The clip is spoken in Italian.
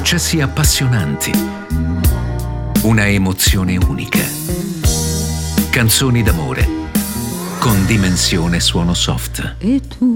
Processi appassionanti. Una emozione unica. Canzoni d'amore con Dimensione Suono Soft. E tu